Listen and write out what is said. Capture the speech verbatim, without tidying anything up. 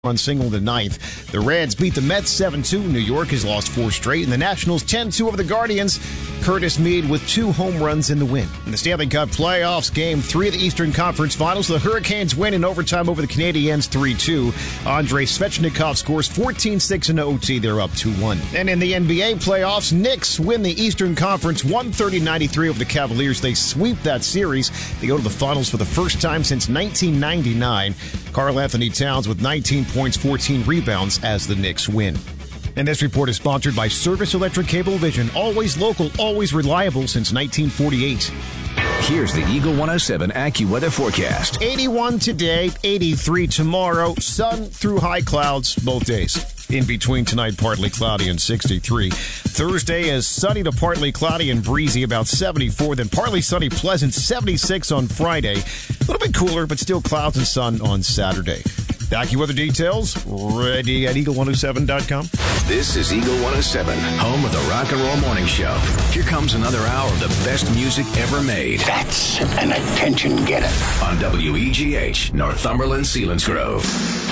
on single in the ninth. The Reds beat the Mets seven two. New York has lost four straight. And the Nationals ten two over the Guardians. Curtis Mead with two home runs in the win. In the Stanley Cup playoffs, game three of the Eastern Conference Finals, the Hurricanes win in overtime over the Canadiens three two. Andrei Svechnikov scores fourteen six in O T. They're up two one. And in the N B A playoffs, Knicks win the Eastern Conference one thirty ninety-three over the Cavaliers. They sweep that series. They go to the finals for the first time since nineteen ninety-nine. Karl Anthony Towns with nineteen points, fourteen rebounds as the Knicks win. And this report is sponsored by Service Electric Cablevision. Always local, always reliable since nineteen forty-eight. Here's the Eagle one oh seven AccuWeather forecast. eighty-one today, eighty-three tomorrow. Sun through high clouds both days. In between tonight, partly cloudy and sixty-three. Thursday is sunny to partly cloudy and breezy, about seventy-four. Then partly sunny, pleasant, seventy-six on Friday. A little bit cooler, but still clouds and sun on Saturday. The AccuWeather details, ready at eagle one oh seven dot com. This is Eagle one oh seven, home of the Rock and Roll Morning Show. Here comes another hour of the best music ever made. That's an attention getter. On W E G H, Northumberland, Selinsgrove.